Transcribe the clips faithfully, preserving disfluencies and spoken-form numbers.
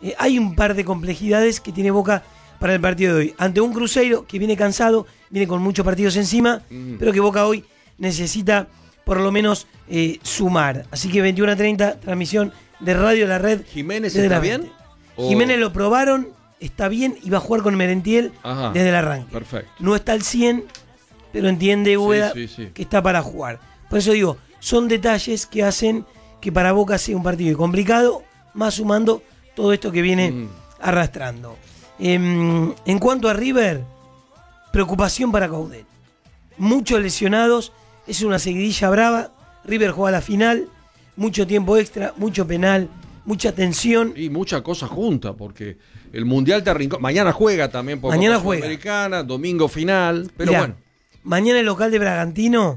eh, hay un par de complejidades que tiene Boca para el partido de hoy. Ante un Cruzeiro que viene cansado, viene con muchos partidos encima, mm. pero que Boca hoy necesita por lo menos eh, sumar. Así que veintiuno a treinta, transmisión de Radio La Red. ¿Jiménez está bien? O... Jiménez lo probaron, está bien y va a jugar con Merentiel Ajá, desde el arranque. Perfecto. No está al cien, pero entiende Úbeda sí, sí, sí. que está para jugar. Por eso digo, son detalles que hacen que para Boca sea un partido complicado, más sumando todo esto que viene mm. arrastrando. Eh, en cuanto a River, preocupación para Coudet. Muchos lesionados, es una seguidilla brava. River juega la final, mucho tiempo extra, mucho penal, mucha tensión. Y mucha cosa junta, porque el Mundial te arrancó. Mañana juega también por mañana Copa juega. Sudamericana, domingo final, pero Mirá, bueno. Mañana el local de Bragantino,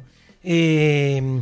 eh,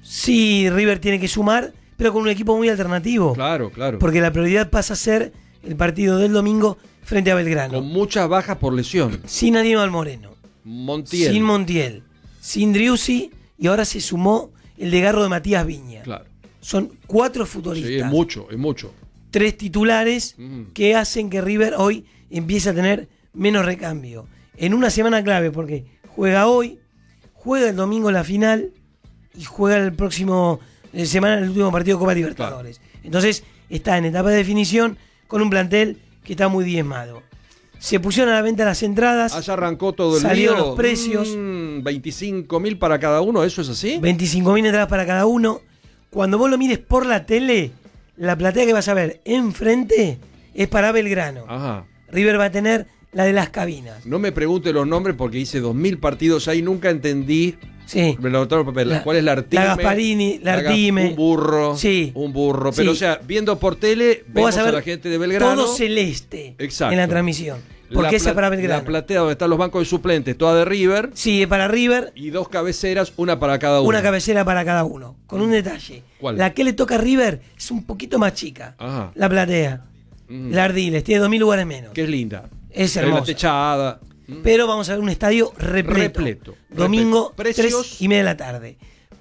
sí, River tiene que sumar, pero con un equipo muy alternativo. Claro, claro. Porque la prioridad pasa a ser el partido del domingo frente a Belgrano. Con muchas bajas por lesión. Sin Aníbal Moreno. Montiel. Sin Montiel. Sin Driussi, y ahora se sumó el desgarro de Matías Viña. Claro. Son cuatro futbolistas. Sí, es mucho, es mucho. Tres titulares mm. que hacen que River hoy empiece a tener menos recambio. En una semana clave, porque juega hoy, juega el domingo la final y juega el próximo eh, semana el último partido de Copa Libertadores. Claro. Entonces está en etapa de definición con un plantel que está muy diezmado. Se pusieron a la venta las entradas. Allá arrancó todo el salieron lío. los precios. Mm, veinticinco mil para cada uno, ¿eso es así? veinticinco mil entradas para cada uno. Cuando vos lo mires por la tele, la platea que vas a ver enfrente es para Belgrano. Ajá. River va a tener la de las cabinas. No me pregunte los nombres porque hice dos mil partidos ahí, nunca entendí. Sí. Me lo notaron papel. La, ¿Cuál es la Artime? La Gasparini, la Artime. Un burro. Sí. Un burro. Pero, sí. o sea, viendo por tele, vos vemos vas a, ver a la gente de Belgrano. Todo celeste. Exacto. En la transmisión. Porque esa es para Belgrano. La platea donde están los bancos de suplentes, toda de River. Sí, es para River. Y dos cabeceras, una para cada uno. Una cabecera para cada uno. Con un detalle. ¿Cuál? La que le toca a River es un poquito más chica. Ajá. La platea. Mm. La Ardiles. Tiene dos mil lugares menos. Que es linda. Es hermosa. La techada. Pero vamos a ver un estadio repleto. Repleto. Domingo, Precios. tres y media de la tarde.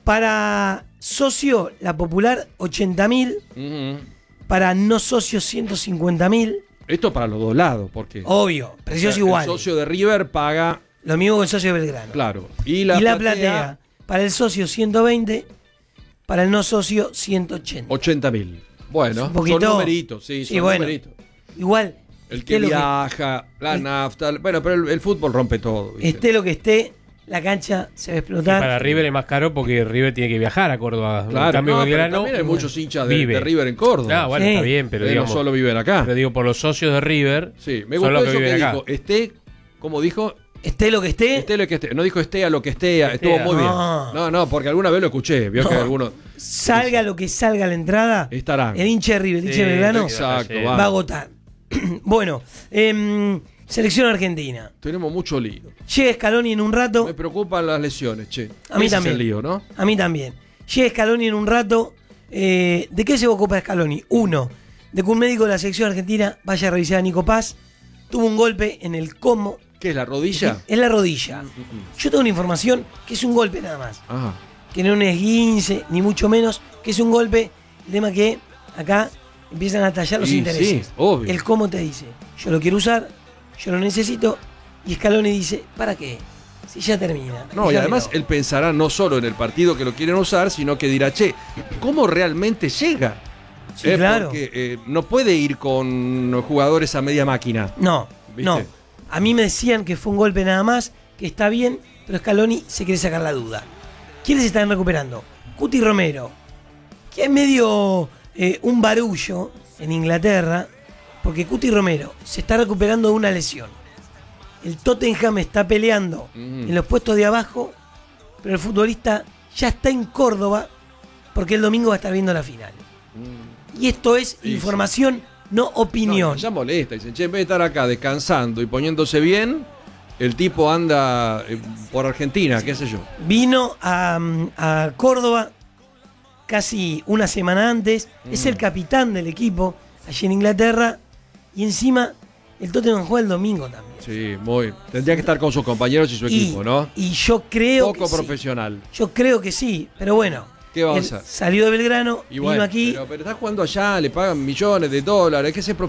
Para socio, la popular, ochenta mil. Uh-huh. Para no socio, ciento cincuenta mil. Esto para los dos lados, porque... Obvio, precios o sea, iguales. El socio de River paga... Lo mismo que el socio de Belgrano. Claro. Y la, y la platea, platea, para el socio, ciento veinte. Para el no socio, ciento ochenta. ochenta mil. Bueno, un poquito, son numeritos, sí, sí son bueno, numeritos. Igual... El que viaja, que, la el, nafta... Bueno, pero el, el fútbol rompe todo. ¿viste? Esté lo que esté, la cancha se va a explotar. Y para River es más caro porque River tiene que viajar a Córdoba. Claro, en cambio, no, Belgrano, también hay muchos hinchas de, de River en Córdoba. Ah, bueno, sí. Está bien, pero Ellos digamos, solo viven acá. Pero digo, por los socios de River, sí, me gustó son los eso que, que, que dijo. acá. Esté, ¿cómo dijo? Esté lo que esté. Esté lo que esté. No dijo esté a lo que esté. Estuvo muy bien. No, no, no, porque alguna vez lo escuché. Vio no. que algunos... Salga lo que salga la entrada. Estarán. El hincha de River, el hincha sí, de Belgrano. Exacto, va. va a agotar. Bueno, eh, selección argentina. Tenemos mucho lío. Llega Scaloni en un rato. Me preocupan las lesiones, che. A mí Ese también. Es el lío, ¿no? A mí también. Llega Scaloni en un rato. Eh, ¿De qué se ocupa Scaloni? Uno, de que un médico de la selección argentina vaya a revisar a Nico Paz. Tuvo un golpe en el como. ¿Qué es la rodilla? Es la rodilla. Yo tengo una información que es un golpe nada más. Ajá. Que no es un esguince, ni mucho menos, que es un golpe. El tema que acá empiezan a tallar los sí, intereses. Sí, obvio. El cómo te dice, yo lo quiero usar, yo lo necesito, y Scaloni dice, ¿para qué? Si ya termina. No, y además no. él pensará no solo en el partido que lo quieren usar, sino que dirá, che, ¿cómo realmente llega? Sí, eh, claro. Porque eh, no puede ir con jugadores a media máquina. No, ¿viste? no. A mí me decían que fue un golpe nada más, que está bien, pero Scaloni se quiere sacar la duda. ¿Quiénes están recuperando? Cuti Romero, que es medio eh, un barullo en Inglaterra, porque Cuti Romero se está recuperando de una lesión. El Tottenham está peleando mm. en los puestos de abajo, pero el futbolista ya está en Córdoba, porque el domingo va a estar viendo la final. Mm. Y esto es sí, información, sí. no opinión. No, ya molesta, dicen, che, en vez de estar acá descansando y poniéndose bien, el tipo anda eh, por Argentina, qué sé yo. Vino a, a Córdoba casi una semana antes, mm. es el capitán del equipo allí en Inglaterra, y encima el Tottenham juega el domingo también. Sí, muy. Tendría que estar con sus compañeros y su y, equipo, ¿no? Y yo creo Poco que profesional. Sí. Yo creo que sí, pero bueno. ¿Qué va a pasar? Salió de Belgrano, y bueno, vino aquí. Pero, pero está jugando allá, le pagan millones de dólares, que se